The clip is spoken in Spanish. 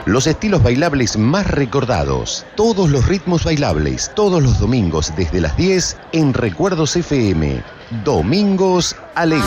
Los estilos bailables más recordados. Todos los ritmos bailables, todos los domingos desde las 10 en Recuerdos FM. Domingos Alegres.